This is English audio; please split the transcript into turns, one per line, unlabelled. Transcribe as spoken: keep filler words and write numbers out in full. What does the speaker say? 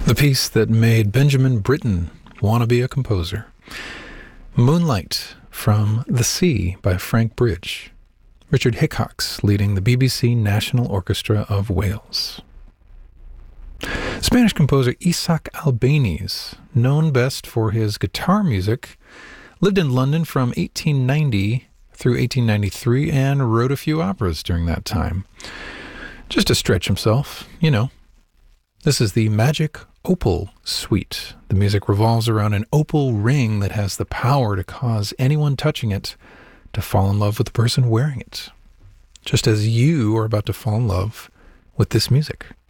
The piece that made Benjamin Britten want to be a composer. Moonlight from The Sea by Frank Bridge. Richard Hickox leading the B B C National Orchestra of Wales. Spanish composer Isaac Albéniz, known best for his guitar music, lived in London from eighteen ninety through eighteen ninety-three and wrote a few operas during that time. Just to stretch himself, you know. This is the Magic Opal Suite. The music revolves around an opal ring that has the power to cause anyone touching it to fall in love with the person wearing it. Just as you are about to fall in love with this music.